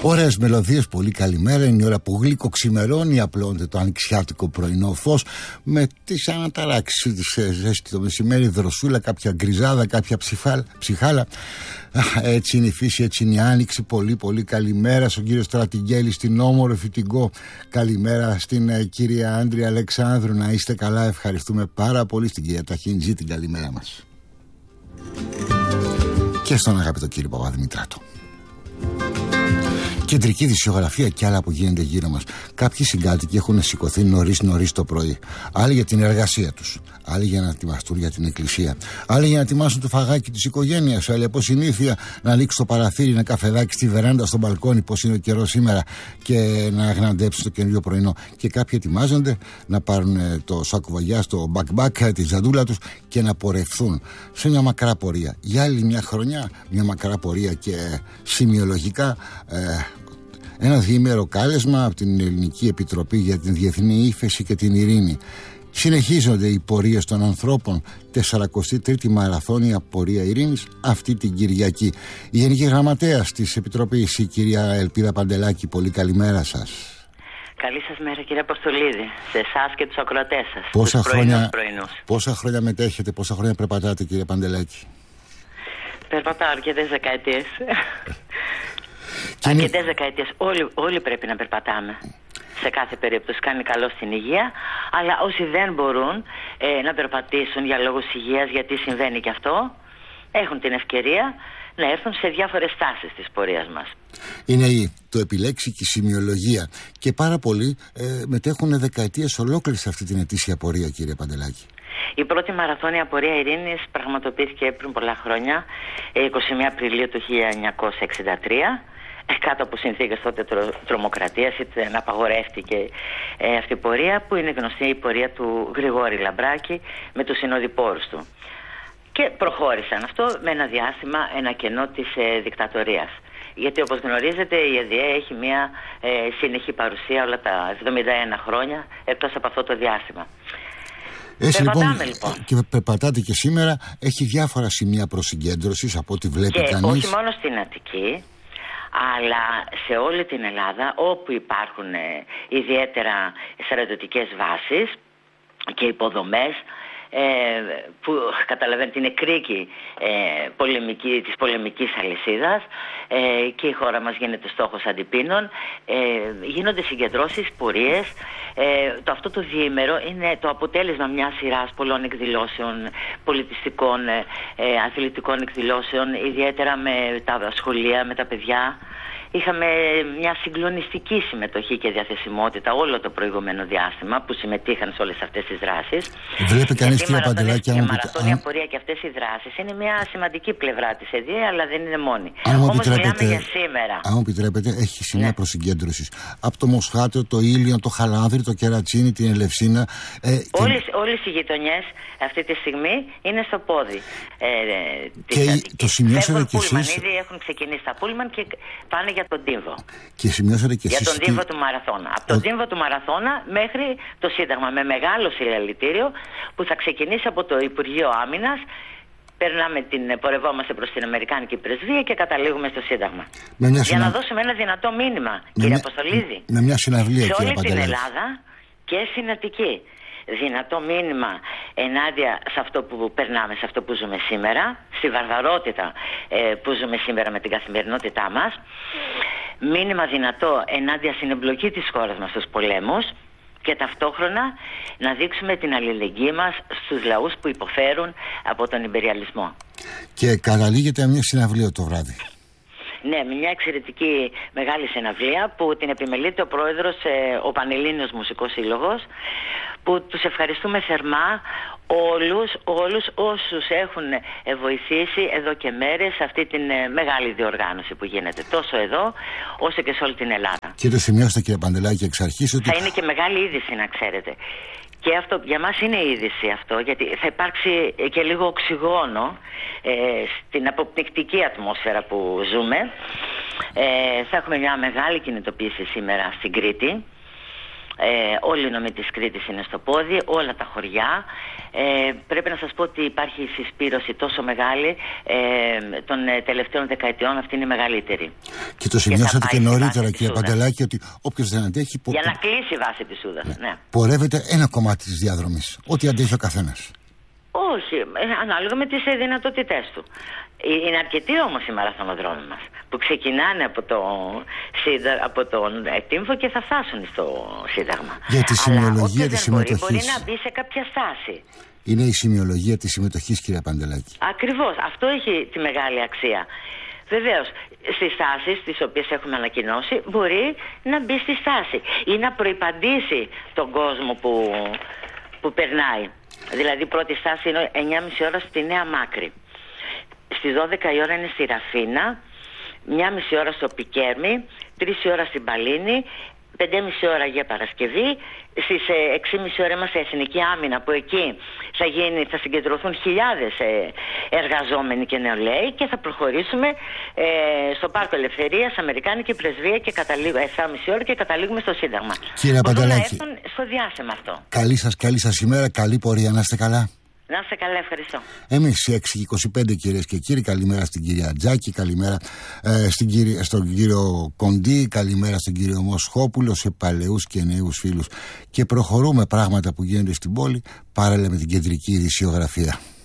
Ωραίες μελωδίες, πολύ καλημέρα. Είναι η ώρα που γλύκο ξημερώνει, απλώνεται το ανοιξιάτικο πρωινό φως με τις αναταράξεις της ζέστη το μεσημέρι, δροσούλα, κάποια γκριζάδα, κάποια ψυχάλα. Έτσι είναι η φύση, έτσι είναι η άνοιξη. Πολύ πολύ καλημέρα στον κύριο Στρατηγέλη, στην όμορφη την Κο. Καλημέρα στην κυρία Άντρια Αλεξάνδρου, να είστε καλά, ευχαριστούμε πάρα πολύ. Στην κυρία Ταχίντζη την καλημέρα μας. Και στον αγαπητό κύριο Παπαδημητράτο. Κεντρική δισιογραφία και άλλα που γίνεται γύρω μας. Κάποιοι συγκάτοικοι έχουν σηκωθεί νωρίς το πρωί. Άλλοι για την εργασία τους. Άλλοι για να ετοιμαστούν για την εκκλησία. Άλλοι για να ετοιμάσουν το φαγάκι της οικογένειας. Άλλοι από συνήθεια να ανοίξουν το παραθύρι, ένα καφεδάκι στη βεράντα, στο μπαλκόνι, πως είναι ο καιρός σήμερα, και να αγναντέψουν το καινούριο πρωινό. Και κάποιοι ετοιμάζονται να πάρουν το σάκο βαγιά, το backpack, τη ζαντούλα τους και να πορευθούν σε μια μακρά πορεία. Για άλλη μια χρονιά, μια μακρά πορεία και σημειολογικά. Ένα διήμερο κάλεσμα από την Ελληνική Επιτροπή για την Διεθνή Ύφεση και την Ειρήνη. Συνεχίζονται οι πορείες των ανθρώπων. 43η μαραθώνια πορεία ειρήνης αυτή την Κυριακή. Η Γενική Γραμματέας της Επιτροπής, η κυρία Ελπίδα Παντελάκη, πολύ καλημέρα σας. Καλή σας μέρα, κύριε Αποστολίδη, σε εσάς και τους ακροατές σας. Πόσα χρόνια μετέχετε, πόσα χρόνια περπατάτε, κύριε Παντελάκη? Περπατάω αρκετές δεκαετίες. Αρκετές δεκαετίες. Όλοι πρέπει να περπατάμε. Σε κάθε περίπτωση κάνει καλό στην υγεία. Αλλά όσοι δεν μπορούν να περπατήσουν για λόγους υγείας, γιατί συμβαίνει και αυτό, έχουν την ευκαιρία να έρθουν σε διάφορες στάσεις της πορείας μας. Είναι το επιλέξει και η σημειολογία. Και πάρα πολλοί μετέχουν δεκαετίες ολόκληρες σε αυτή την ετήσια πορεία, κύριε Παντελάκη. Η πρώτη μαραθώνια πορεία ειρήνης πραγματοποιήθηκε πριν πολλά χρόνια, 21 Απριλίου του 1963. Κάτω από συνθήκες τότε τρομοκρατίας, να απαγορεύτηκε αυτή η πορεία, που είναι γνωστή η πορεία του Γρηγόρη Λαμπράκη με τους συνοδοιπόρους του. Και προχώρησαν αυτό με ένα διάστημα, ένα κενό της δικτατορίας. Γιατί όπως γνωρίζετε η ΕΔΕ έχει μια συνεχή παρουσία όλα τα 71 χρόνια εκτός από αυτό το διάστημα. Έτσι περπατάμε λοιπόν. Και περπατάτε και σήμερα, έχει διάφορα σημεία προσυγκέντρωσης από ό,τι βλέπει και κανείς. Όχι μόνο στην Αττική, αλλά σε όλη την Ελλάδα, όπου υπάρχουν ιδιαίτερα στρατιωτικές βάσεις και υποδομές που καταλαβαίνετε είναι κρίκη της πολεμικής αλυσίδας, και η χώρα μας γίνεται στόχος αντιπίνων. Γίνονται συγκεντρώσεις, πορείες. Αυτό το διήμερο είναι το αποτέλεσμα μιας σειράς πολλών εκδηλώσεων, πολιτιστικών, αθλητικών εκδηλώσεων, ιδιαίτερα με τα σχολεία, με τα παιδιά. Είχαμε μια συγκλονιστική συμμετοχή και διαθεσιμότητα όλο το προηγούμενο διάστημα που συμμετείχαν σε όλες αυτές τις δράσεις. Βλέπει κανείς, κύριε Παντελάκη, η μαραθώνια πορεία και αυτές οι δράσεις είναι μια σημαντική πλευρά της ΕΔΕ, αλλά δεν είναι μόνη. Όμως μιλάμε για σήμερα. Αν μου επιτρέπετε, έχει σημεία προσυγκέντρωσης. Από το Μοσχάτο, το Ήλιο, το Χαλάνδρι, το Κερατσίνι, την Ελευσίνα. Όλες οι γειτονιές αυτή τη στιγμή είναι στο πόδι. Και το σημειώσατε κι εσείς. Ήδη έχουν ξεκινήσει τα πούλμαν και πάνε για τον Τύμβο. Και σημειώσατε κι εσείς. Για τον Τύμβο του Μαραθώνα. Από τον Τύμβο του Μαραθώνα μέχρι το Σύνταγμα. Με μεγάλο συλλαλητήριο που θα ξεκινήσει από το Υπουργείο Άμυνας. Πορευόμαστε προς την Αμερικάνικη Πρεσβεία και καταλήγουμε στο Σύνταγμα. Για να δώσουμε ένα δυνατό μήνυμα, κύριε Αποστολίδη. Με μια συναυλία, σε κύριε όλη την Ελλάδα και στην Αττική. Δυνατό μήνυμα ενάντια σε αυτό που περνάμε, σε αυτό που ζούμε σήμερα, στη βαρβαρότητα που ζούμε σήμερα με την καθημερινότητά μας. Μήνυμα δυνατό ενάντια στην εμπλοκή της χώρας μας στους πολέμους. Και ταυτόχρονα να δείξουμε την αλληλεγγύη μας στους λαούς που υποφέρουν από τον ιμπεριαλισμό. Και καταλήγεται μια συναυλία το βράδυ. Ναι, μια εξαιρετική μεγάλη συναυλία που την επιμελείται ο πρόεδρος, ο Πανελλήνιος Μουσικός Σύλλογος, που τους ευχαριστούμε θερμά όλους όσους έχουν βοηθήσει εδώ και μέρες σε αυτή την μεγάλη διοργάνωση που γίνεται τόσο εδώ όσο και σε όλη την Ελλάδα. Και το σημειώστε, κύριε Παντελάκη, εξ αρχής ότι θα είναι και μεγάλη είδηση, να ξέρετε. Και αυτό για μας είναι είδηση αυτό, γιατί θα υπάρξει και λίγο οξυγόνο στην αποπνικτική ατμόσφαιρα που ζούμε. Θα έχουμε μια μεγάλη κινητοποίηση σήμερα στην Κρήτη. Όλοι οι νομοί της Κρήτης είναι στο πόδι, όλα τα χωριά. Πρέπει να σας πω ότι υπάρχει συσπήρωση τόσο μεγάλη των τελευταίων δεκαετιών, αυτή είναι η μεγαλύτερη. Και το σημειώσατε και νωρίτερα, κύριε Παντελάκη, ότι όποιος δεν αντέχει. Για να κλείσει η βάση της Σούδας. Ναι. Πορεύεται ένα κομμάτι της διαδρομής, ό,τι αντέχει ο καθένας. Όχι, ανάλογα με τις δυνατότητές του. Είναι αρκετοί όμως οι μαραθωνοδρόμοι μας που ξεκινάνε από τον Τύμφο και θα φτάσουν στο Σύνταγμα. Για τη σημειολογία της συμμετοχής. Μπορεί να μπει σε κάποια στάση. Είναι η σημειολογία της συμμετοχής, κύριε Παντελάκη. Ακριβώς, αυτό έχει τη μεγάλη αξία. Βεβαίως, στις στάσεις τις οποίες έχουμε ανακοινώσει μπορεί να μπει στη στάση ή να προϋπαντήσει τον κόσμο που περνάει. Δηλαδή η πρώτη στάση είναι 9,5 ώρα στη Νέα Μάκρη. Στις 12 η ώρα είναι στη Ραφίνα, 1,5 ώρα στο Πικέρμι, 3 η ώρα στην Παλίνη, 5,5 ώρα για Παρασκευή. Στις 6,5 ώρα είμαστε Εθνική Άμυνα, που εκεί θα συγκεντρωθούν χιλιάδες εργαζόμενοι και νεολαίοι και θα προχωρήσουμε στο Πάρκο Ελευθερίας, Αμερικάνικη Πρεσβεία και 7,5 ώρα και καταλήγουμε στο Σύνταγμα. Κύριε Παντελάκη, να έρθουν στο διάσημα αυτό. Καλή σας ημέρα, καλή πορεία, να είστε καλά. Να είστε καλά, ευχαριστώ. Εμείς οι 6:25, κυρίες και κύριοι, καλημέρα στην κυρία Τζάκη, καλημέρα στον κύριο Κοντή, καλημέρα στον κύριο Μοσχόπουλο, σε παλαιούς και νέους φίλους. Και προχωρούμε πράγματα που γίνονται στην πόλη παράλληλα με την κεντρική ειδησιογραφία.